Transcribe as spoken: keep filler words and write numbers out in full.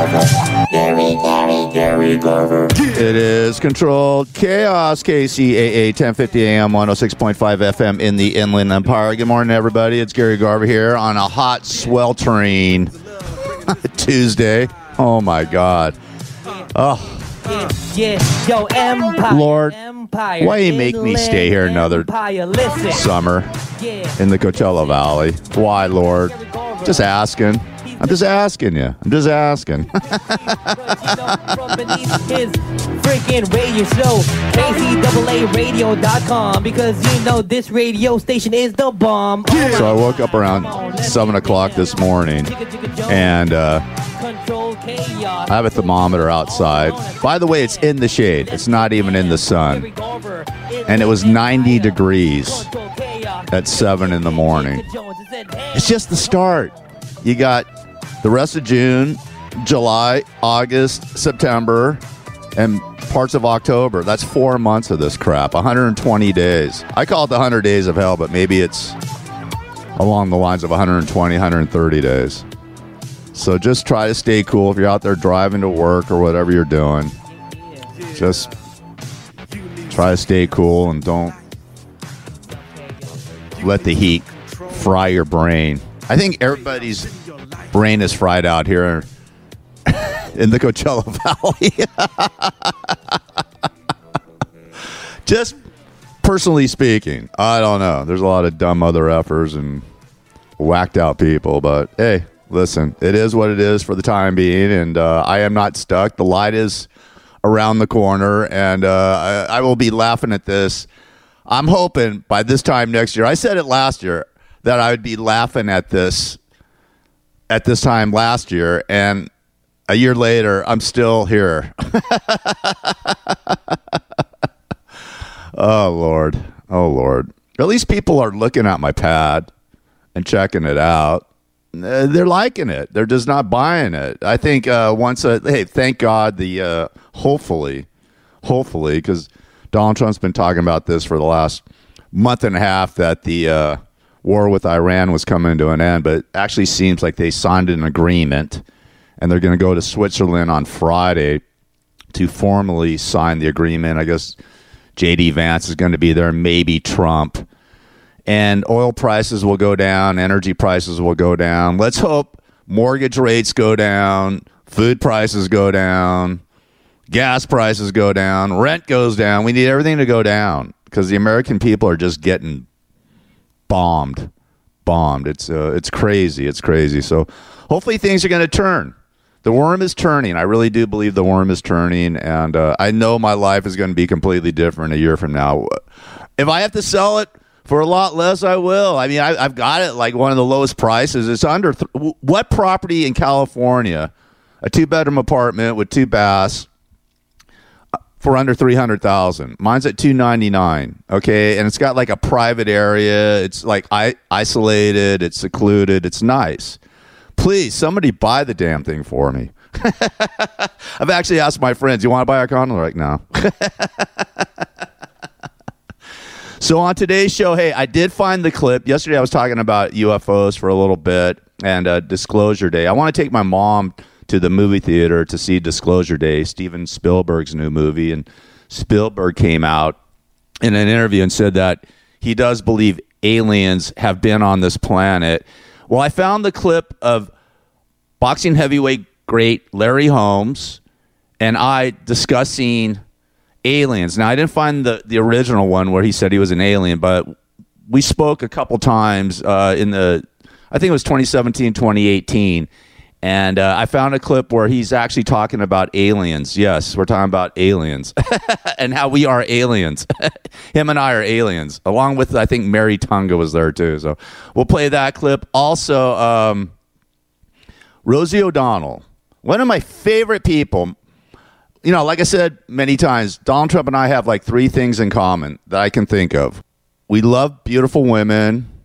Gary, Gary, Gary Garver. It is Controlled Chaos, K C A A, ten fifty A M, one oh six point five F M in the Inland Empire. Good morning, everybody. It's Gary Garver here on a hot, sweltering Tuesday. Oh, my God. Oh. Yeah, yo, Empire, Lord, Empire, why you make me stay here another Empire, listen. summer Yeah. in the Coachella Valley? Why, Lord? Just asking. I'm just asking you. I'm just asking. From beneath his freaking radio show, K C A A radio dot com, because you know this radio station is the bomb. So I woke up around seven o'clock this morning, and uh, I have a thermometer outside. By the way, it's in the shade. It's not even in the sun. And it was ninety degrees at seven in the morning. It's just the start. You got the rest of June, July, August, September, and parts of October. That's four months of this crap. one hundred twenty days. I call it the one hundred days of hell, but maybe it's along the lines of one hundred twenty, one hundred thirty days. So just try to stay cool if you're out there driving to work or whatever you're doing. Just try to stay cool and don't let the heat fry your brain. I think everybody's brain is fried out here in the Coachella Valley. Just personally speaking, I don't know. There's a lot of dumb other effers and whacked out people, but hey, listen, it is what it is for the time being, and uh, I am not stuck. The light is around the corner, and uh, I, I will be laughing at this. I'm hoping by this time next year, I said it last year, that I would be laughing at this at this time last year, and a year later, I'm still here. Oh, Lord. Oh, Lord. At least people are looking at my pad and checking it out. They're liking it. They're just not buying it. I think uh, once, uh, hey, thank God, the uh, hopefully, hopefully, because Donald Trump's been talking about this for the last month and a half, that the uh, war with Iran was coming to an end, but it actually seems like they signed an agreement, and they're going to go to Switzerland on Friday to formally sign the agreement. I guess J D Vance is going to be there, maybe Trump. And oil prices will go down, energy prices will go down. Let's hope mortgage rates go down, food prices go down, gas prices go down, rent goes down. We need everything to go down because the American people are just getting bombed, bombed. It's uh, it's crazy. It's crazy. So hopefully things are going to turn. The worm is turning. I really do believe the worm is turning, and uh, I know my life is going to be completely different a year from now. If I have to sell it for a lot less, I will. I mean, I, I've got it like one of the lowest prices. It's under th- what property in California, a two-bedroom apartment with two baths, for under three hundred thousand dollars. Mine's at two ninety-nine, okay? And it's got like a private area. It's like I- isolated. It's secluded. It's nice. Please, somebody buy the damn thing for me. I've actually asked my friends, you want to buy a condo right now? So on today's show, hey, I did find the clip. Yesterday I was talking about U F Os for a little bit and uh, Disclosure Day. I want to take my mom to the movie theater to see Disclosure Day, Steven Spielberg's new movie. And Spielberg came out in an interview and said that he does believe aliens have been on this planet. Well, I found the clip of boxing heavyweight great Larry Holmes and I discussing aliens. Now, I didn't find the, the original one where he said he was an alien, but we spoke a couple times uh, in the, I think it was twenty seventeen, twenty eighteen. And uh, I found a clip where he's actually talking about aliens. Yes, we're talking about aliens and how we are aliens. Him and I are aliens, along with, I think, Mary Tunga was there too. So we'll play that clip. Also, um, Rosie O'Donnell, one of my favorite people. You know, like I said many times, Donald Trump and I have like three things in common that I can think of. We love beautiful women.